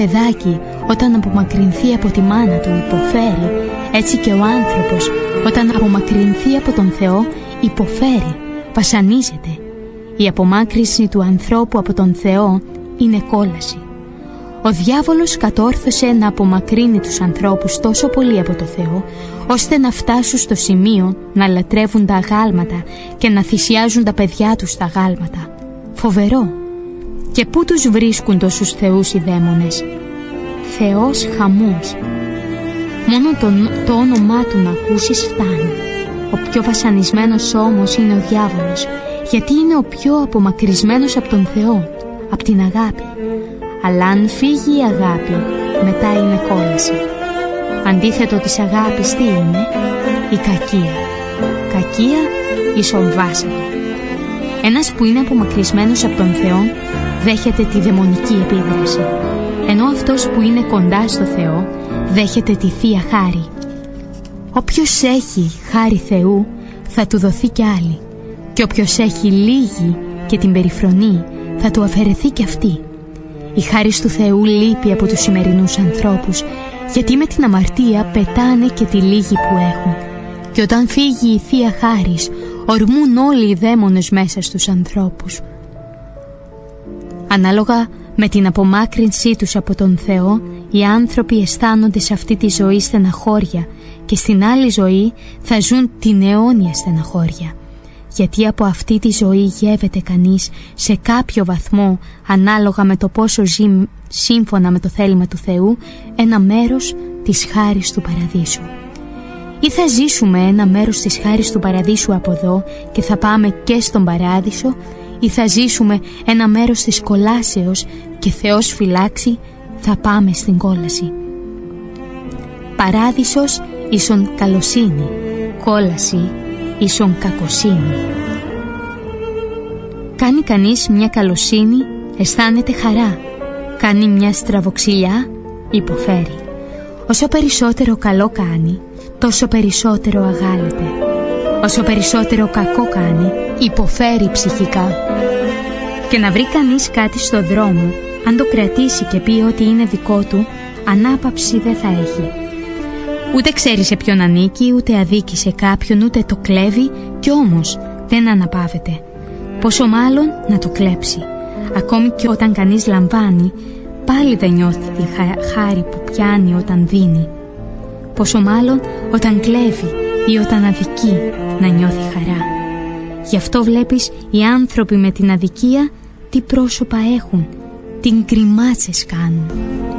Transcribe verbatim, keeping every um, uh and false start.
παιδάκι όταν απομακρυνθεί από τη μάνα του υποφέρει, έτσι και ο άνθρωπος όταν απομακρυνθεί από τον Θεό υποφέρει, βασανίζεται. Η απομάκρυνση του ανθρώπου από τον Θεό είναι κόλαση. Ο διάβολος κατόρθωσε να απομακρύνει τους ανθρώπους τόσο πολύ από το Θεό, ώστε να φτάσουν στο σημείο να λατρεύουν τα αγάλματα και να θυσιάζουν τα παιδιά τους στα αγάλματα. Φοβερό! Και πού τους βρίσκουν τόσους θεούς οι δαίμονες? Θεός χαμός. Μόνο το, το όνομά του να ακούσεις φτάνει. Ο πιο βασανισμένος όμως είναι ο διάβολος, γιατί είναι ο πιο απομακρυσμένος από τον Θεό, από την αγάπη. Αλλά αν φύγει η αγάπη, μετά είναι κόλαση. Αντίθετο της αγάπης τι είναι? Η κακία. Κακία ίσον βάσανο. Ένας που είναι απομακρυσμένος από τον Θεό δέχεται τη δαιμονική επίδραση, ενώ αυτός που είναι κοντά στο Θεό δέχεται τη Θεία Χάρη. Όποιος έχει χάρη Θεού θα του δοθεί κι άλλη, και όποιος έχει λίγη και την περιφρονεί θα του αφαιρεθεί κι αυτή. Η χάρις του Θεού λείπει από τους σημερινούς ανθρώπους, γιατί με την αμαρτία πετάνε και τη λίγη που έχουν. Και όταν φύγει η Θεία Χάρις, ορμούν όλοι οι δαίμονες μέσα στους ανθρώπους. Ανάλογα με την απομάκρυνσή τους από τον Θεό, οι άνθρωποι αισθάνονται σε αυτή τη ζωή στεναχώρια και στην άλλη ζωή θα ζουν την αιώνια στεναχώρια. Γιατί από αυτή τη ζωή γεύεται κανείς σε κάποιο βαθμό, ανάλογα με το πόσο ζει σύμφωνα με το θέλημα του Θεού, ένα μέρος της χάρης του παραδείσου. Ή θα ζήσουμε ένα μέρος της χάρης του παραδείσου από εδώ και θα πάμε και στον παράδεισο, ή θα ζήσουμε ένα μέρος της κολάσεως και Θεός φυλάξει θα πάμε στην κόλαση. Παράδεισος ίσον καλοσύνη, κόλαση ίσον κακοσύνη. Κάνει κανείς μια καλοσύνη, αισθάνεται χαρά. Κάνει μια στραβοξυλιά, υποφέρει. Όσο περισσότερο καλό κάνει, τόσο περισσότερο αγάλεται. Όσο περισσότερο κακό κάνει, υποφέρει ψυχικά. Και να βρει κανείς κάτι στο δρόμο, αν το κρατήσει και πει ότι είναι δικό του, ανάπαυση δεν θα έχει. Ούτε ξέρει σε ποιον ανήκει, ούτε αδίκει σε κάποιον, ούτε το κλέβει, κι όμως δεν αναπαύεται. Πόσο μάλλον να το κλέψει. Ακόμη και όταν κανείς λαμβάνει, πάλι δεν νιώθει τη χάρη που πιάνει όταν δίνει. Πόσο μάλλον όταν κλέβει ή όταν αδικεί να νιώθει χαρά. Γι' αυτό βλέπεις οι άνθρωποι με την αδικία τι πρόσωπα έχουν, τι γκριμάτσες κάνουν.